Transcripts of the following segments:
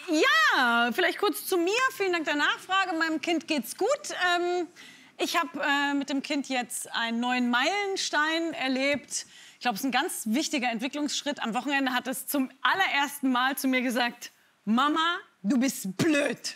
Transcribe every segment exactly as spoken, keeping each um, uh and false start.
Ja, vielleicht kurz zu mir. Vielen Dank der Nachfrage. Meinem Kind geht's gut. Ähm, ich habe äh, mit dem Kind jetzt einen neuen Meilenstein erlebt. Ich glaube, es ist ein ganz wichtiger Entwicklungsschritt. Am Wochenende hat es zum allerersten Mal zu mir gesagt, Mama, du bist blöd.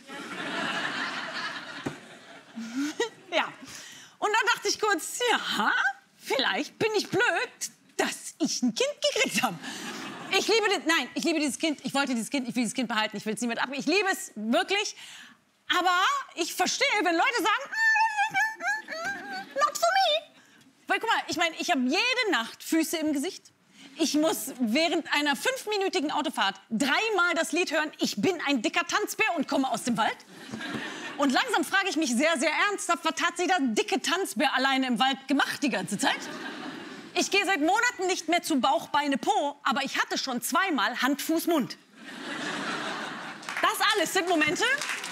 Ja. Und dann dachte ich kurz, ja, vielleicht bin ich blöd, dass ich ein Kind gekriegt habe. Ich liebe das, nein, ich liebe dieses Kind. Ich wollte dieses Kind, ich will dieses Kind behalten. Ich will es niemand ab. Ich liebe es wirklich. Aber ich verstehe, wenn Leute sagen, not for me. Weil guck mal, ich meine, ich habe jede Nacht Füße im Gesicht. Ich muss während einer fünfminütigen Autofahrt dreimal das Lied hören, ich bin ein dicker Tanzbär und komme aus dem Wald. Und langsam frage ich mich sehr, sehr ernsthaft, was hat dieser dicke Tanzbär alleine im Wald gemacht die ganze Zeit? Ich gehe seit Monaten nicht mehr zu Bauch, Beine, Po, aber ich hatte schon zweimal Hand, Fuß, Mund. Das alles sind Momente,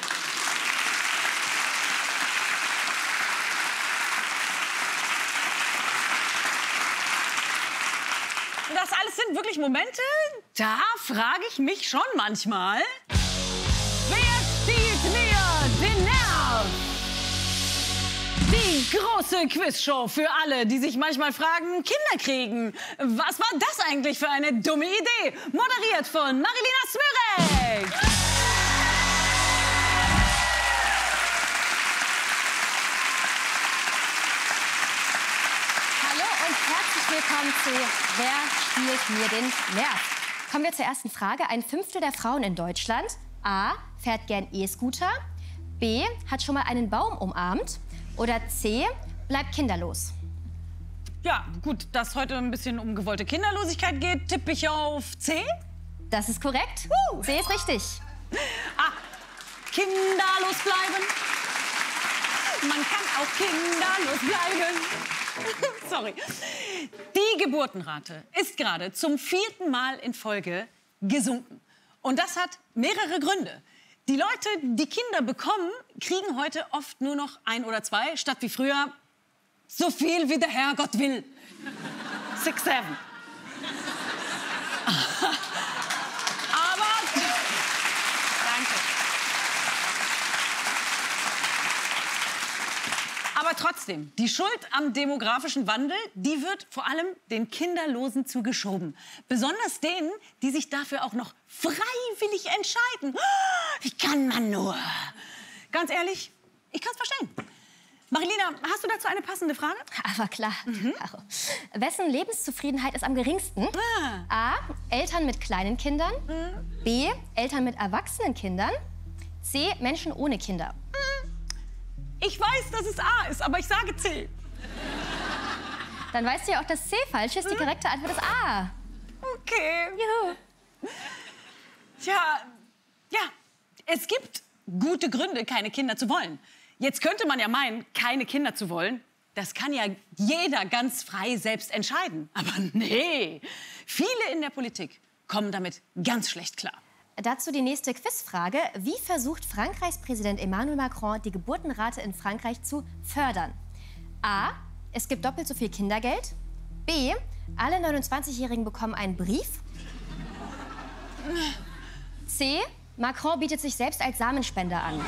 das alles sind wirklich Momente, da frage ich mich schon manchmal, wer stiehlt mir den Nerv? Die große Quizshow für alle, die sich manchmal fragen, Kinder kriegen. Was war das eigentlich für eine dumme Idee? Moderiert von Marilina Smyrek. Hallo und herzlich willkommen zu Wer stiehlt mir den Nerv? Kommen wir zur ersten Frage. Ein Fünftel der Frauen in Deutschland A. fährt gern E-Scooter, B. hat schon mal einen Baum umarmt oder C. bleibt kinderlos. Ja, gut, dass heute ein bisschen um gewollte Kinderlosigkeit geht, tippe ich auf C. Das ist korrekt. Uh. C ist richtig. Ah, kinderlos bleiben. Man kann auch kinderlos bleiben. Sorry. Die Geburtenrate ist gerade zum vierten Mal in Folge gesunken. Und das hat mehrere Gründe. Die Leute, die Kinder bekommen, kriegen heute oft nur noch ein oder zwei, statt wie früher so viel wie der Herrgott will. Six, seven. Aber... Danke. Aber trotzdem, die Schuld am demografischen Wandel, die wird vor allem den Kinderlosen zugeschoben. Besonders denen, die sich dafür auch noch freiwillig entscheiden. Wie kann man nur? Ganz ehrlich, ich kann es verstehen. Marilina, hast du dazu eine passende Frage? Aber klar. Mhm. Wessen Lebenszufriedenheit ist am geringsten? Ah. A. Eltern mit kleinen Kindern. Mhm. B. Eltern mit erwachsenen Kindern. C. Menschen ohne Kinder. Ich weiß, dass es A ist, aber ich sage C. Dann weißt du ja auch, dass C falsch ist. Die korrekte Antwort ist A. Okay. Juhu. Tja, ja, es gibt gute Gründe, keine Kinder zu wollen. Jetzt könnte man ja meinen, keine Kinder zu wollen, das kann ja jeder ganz frei selbst entscheiden. Aber nee, viele in der Politik kommen damit ganz schlecht klar. Dazu die nächste Quizfrage. Wie versucht Frankreichs Präsident Emmanuel Macron, die Geburtenrate in Frankreich zu fördern? A. Es gibt doppelt so viel Kindergeld. B. Alle neunundzwanzigjährigen bekommen einen Brief. C. Macron bietet sich selbst als Samenspender an.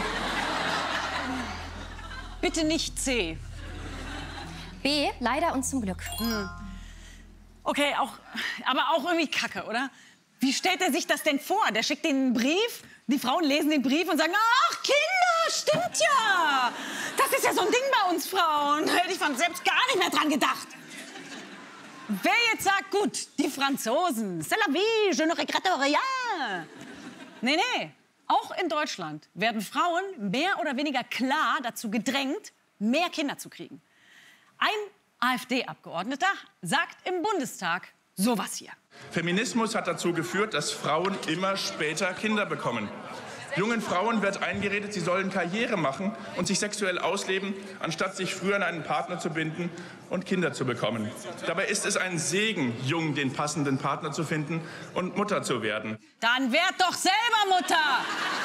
Bitte nicht C. B. Leider und zum Glück. Hm. Okay, auch, aber auch irgendwie Kacke, oder? Wie stellt er sich das denn vor? Der schickt denen einen Brief, die Frauen lesen den Brief und sagen, ach, Kinder, stimmt ja. Das ist ja so ein Ding bei uns Frauen. Hätte ich von selbst gar nicht mehr dran gedacht. Wer jetzt sagt, gut, die Franzosen, c'est la vie, je ne regrette rien. Nee, nee, auch in Deutschland werden Frauen mehr oder weniger klar dazu gedrängt, mehr Kinder zu kriegen. Ein AfD-Abgeordneter sagt im Bundestag sowas hier. Feminismus hat dazu geführt, dass Frauen immer später Kinder bekommen. Jungen Frauen wird eingeredet, sie sollen Karriere machen und sich sexuell ausleben, anstatt sich früher an einen Partner zu binden und Kinder zu bekommen. Dabei ist es ein Segen, jung den passenden Partner zu finden und Mutter zu werden. Dann werd doch selber Mutter!